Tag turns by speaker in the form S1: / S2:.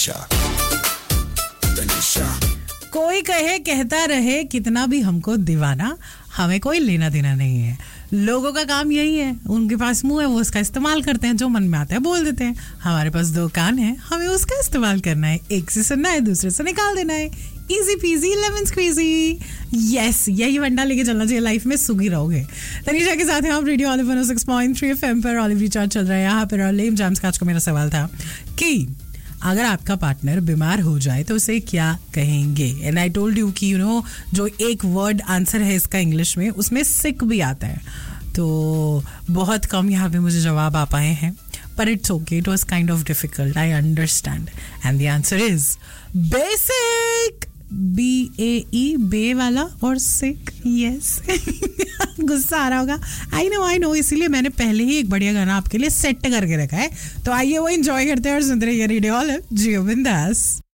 S1: कोई कहे कहता रहे कितना भी हमको दीवाना, हमें कोई लेना देना नहीं है. लोगों का काम यही है, उनके पास मुंह है वो उसका इस्तेमाल करते हैं, जो मन में आता है बोल देते हैं. हमारे पास 2 कान है, हमें उसका इस्तेमाल करना है. एक से सुनना है, दूसरे से निकाल देना है. Easy peasy lemon squeezy. Yes, यही वंडा लेके चलना चाहिए लाइफ में, सुखी रहोगे. तनीषा के साथ हैं आप रेडियो ऑलिव 106.3 FM पर. ऑलिव रिचार्ज चल रहा है यहाँ पर. और लेम जैम्स का आज का मेरा सवाल था कि अगर आपका पार्टनर बीमार हो जाए तो उसे क्या कहेंगे. एंड आई टोल्ड यू कि जो एक वर्ड आंसर है इसका इंग्लिश में, उसमें सिक भी आता है. तो बहुत कम यहाँ पे मुझे जवाब आ पाए हैं, पर it's okay. It was kind of difficult, I understand. And the answer is basic. BAE, बे वाला और सिक. यस. गुस्सा आ रहा होगा. आई नो, इसीलिए मैंने पहले ही एक बढ़िया गाना आपके लिए सेट करके रखा है. तो आइए वो एंजॉय करते हैं और सुनते रहिए रेडियो ऑलिव. जियो बिंदास.